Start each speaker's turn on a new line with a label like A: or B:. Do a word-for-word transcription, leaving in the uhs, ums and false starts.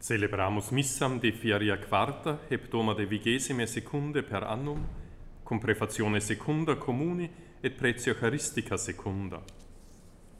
A: Celebramus missam de fiaria quarta, heptoma de vigesime secunde per annum, cum prefazione secunda communi et pretio charistica secunda.